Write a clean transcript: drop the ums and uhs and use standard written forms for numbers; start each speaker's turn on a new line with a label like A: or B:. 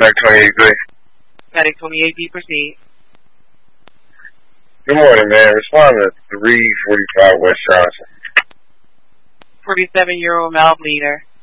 A: Medic 28B.
B: Medic 28B, proceed.
A: Good morning, man. Respond to 345 West Johnson.
B: 47-year-old male bleeder.